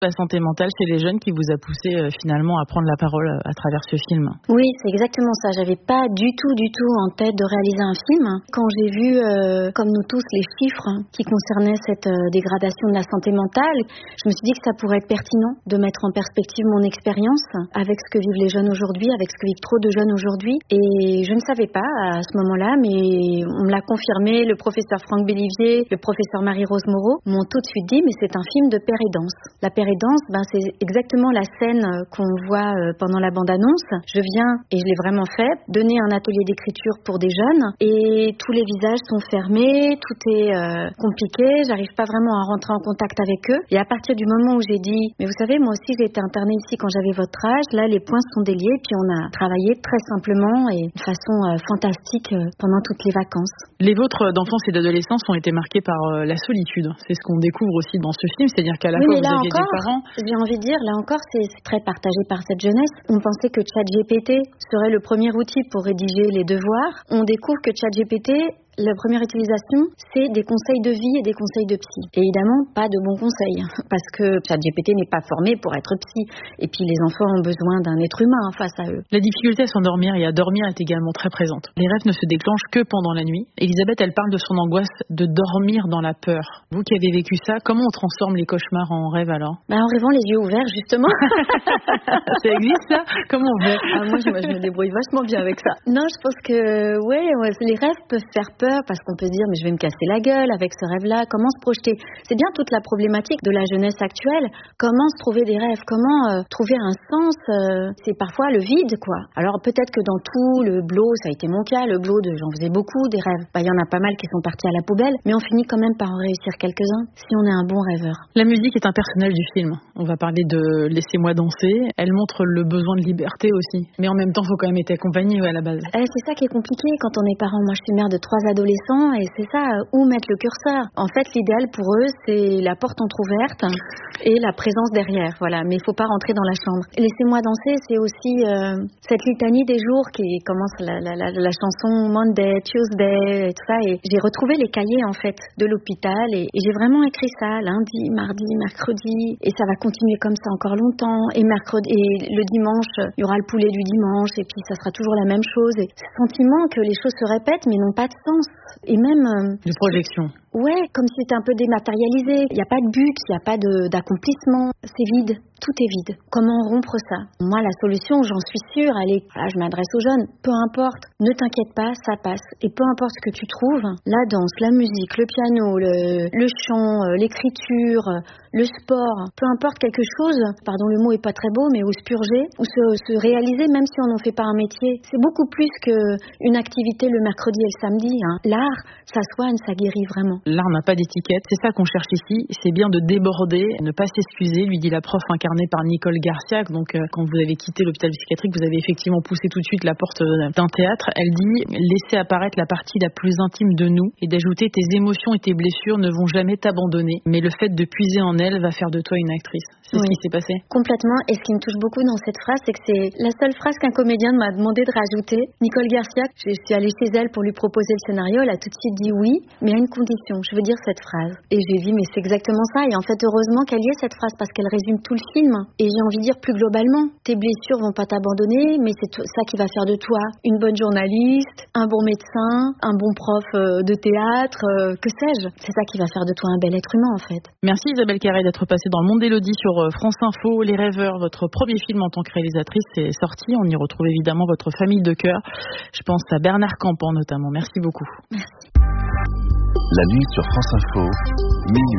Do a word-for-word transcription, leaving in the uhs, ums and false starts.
La santé mentale chez les jeunes qui vous a poussé euh, finalement à prendre la parole euh, à travers ce film. Oui, c'est exactement ça. J'avais pas du tout, du tout en tête de réaliser un film. Quand j'ai vu, euh, comme nous tous, les chiffres qui concernaient cette euh, dégradation de la santé mentale, je me suis dit que ça pourrait être pertinent de mettre en perspective mon expérience avec ce que vivent les jeunes aujourd'hui, avec ce que vivent trop de jeunes aujourd'hui. Et je ne savais pas à ce moment-là, mais on me l'a confirmé, le professeur Franck Bellivier, le professeur Marie-Rose Moreau m'ont tout de suite dit, mais c'est un film de père et danse. La père et danse, ben, c'est exactement la scène qu'on voit pendant la bande-annonce. Je viens, et je l'ai vraiment fait, donner un atelier d'écriture pour des jeunes, et tous les visages sont fermés, tout est euh, compliqué, j'arrive pas vraiment à rentrer en contact avec eux. Et à partir du moment où j'ai dit, mais vous savez, moi aussi j'ai été internée ici quand j'avais votre âge, là les points sont déliés, puis on a travaillé très simplement et de façon euh, fantastique euh, pendant toutes les vacances. Les vôtres d'enfance et d'adolescence ont été marqués par euh, la solitude. C'est ce qu'on découvre aussi dans ce film, c'est-à-dire qu'à la oui, fois vous là aviez encore, des parents. J'ai envie de dire, là encore, c'est, c'est très partagé par cette jeunesse. On pensait que ChatGPT serait le premier outil pour rédiger les devoirs. On découvre que ChatGPT, la première utilisation, c'est des conseils de vie et des conseils de psy. Et évidemment, pas de bons conseils, parce que ChatGPT n'est pas formé pour être psy. Et puis les enfants ont besoin d'un être humain face à eux. La difficulté à s'endormir et à dormir est également très présente. Les rêves ne se déclenchent que pendant la nuit. Elisabeth, elle parle de son angoisse de dormir dans la peur. Vous qui avez vécu ça, comment on transforme les cauchemars en rêves alors? Bah, en rêvant les yeux ouverts, justement. Ça existe ça? Comment on fait? Ah, moi, je, moi, je me débrouille vachement bien avec ça. Non, je pense que ouais, ouais, les rêves peuvent faire peur parce qu'on peut se dire mais je vais me casser la gueule avec ce rêve-là. Comment se projeter? C'est bien toute la problématique de la jeunesse actuelle. Comment se trouver des rêves? Comment euh, trouver un sens? euh, C'est parfois le vide, quoi. Alors peut-être que dans tout le blow, ça a été mon cas, le blow de j'en faisais beaucoup des rêves. Bah, il y en a pas mal qui sont partis à la poubelle, mais on finit quand même par en réussir quelques-uns si on est un bon rêveur. La musique est un personnel du film. On va parler de Laissez-moi danser. Elle montre le besoin de liberté aussi. Mais en même temps, il faut quand même être accompagné ouais, à la base. Eh, c'est ça qui est compliqué quand on est parent. Moi, je suis mère de trois adolescents et c'est ça, où mettre le curseur. En fait, l'idéal pour eux, c'est la porte entrouverte et la présence derrière. Voilà, mais il faut pas rentrer dans la chambre. Laissez-moi danser, c'est aussi euh, cette litanie des jours qui commence la, la, la, la chanson Monday, Tuesday et tout ça. Et j'ai retrouvé les cahiers en fait de l'hôpital et, et j'ai vraiment écrit ça lundi, mardi, mercredi et ça va continuer comme ça encore longtemps. Et mercredi et le dimanche, il y aura le poulet du dimanche et puis ça sera toujours la même chose. Et ce sentiment que les choses se répètent mais n'ont pas de sens. Et même euh, de projection. Ouais, comme si c'était un peu dématérialisé. Il n'y a pas de but, il n'y a pas de, d'accomplissement. C'est vide. Tout est vide. Comment rompre ça? Moi, la solution, j'en suis sûre, elle est, là, je m'adresse aux jeunes. Peu importe, ne t'inquiète pas, ça passe. Et peu importe ce que tu trouves, la danse, la musique, le piano, le, le chant, l'écriture, le sport, peu importe quelque chose, pardon, le mot est pas très beau, mais ou se purger, ou se, se réaliser, même si on n'en fait pas un métier. C'est beaucoup plus qu'une activité le mercredi et le samedi, hein. L'art, ça soigne, ça guérit vraiment. L'art n'a pas d'étiquette, c'est ça qu'on cherche ici. C'est bien de déborder, ne pas s'excuser, lui dit la prof incarnée par Nicole Garcia. Donc, euh, quand vous avez quitté l'hôpital psychiatrique, vous avez effectivement poussé tout de suite la porte d'un théâtre. Elle dit « Laissez apparaître la partie la plus intime de nous et d'ajouter tes émotions et tes blessures ne vont jamais t'abandonner. Mais le fait de puiser en elle va faire de toi une actrice. » C'est oui. Ce qui s'est passé. Complètement. Et ce qui me touche beaucoup dans cette phrase, c'est que c'est la seule phrase qu'un comédien m'a demandé de rajouter. Nicole Garcia, je suis allée chez elle pour lui proposer le scénario. Elle a tout de suite dit oui, mais à une condition. Je veux dire cette phrase. Et je lui ai dit, mais c'est exactement ça. Et en fait, heureusement qu'elle y ait cette phrase parce qu'elle résume tout le film. Et j'ai envie de dire plus globalement, tes blessures vont pas t'abandonner, mais c'est ça qui va faire de toi une bonne journaliste, un bon médecin, un bon prof de théâtre, euh, que sais-je. C'est ça qui va faire de toi un bel être humain, en fait. Merci Isabelle Carré d'être passée dans le Monde d'Élodie sur France Info. Les Rêveurs, votre premier film en tant que réalisatrice, est sorti. On y retrouve évidemment votre famille de cœur. Je pense à Bernard Campan notamment. Merci beaucoup. Merci. La nuit sur France Info, minuit.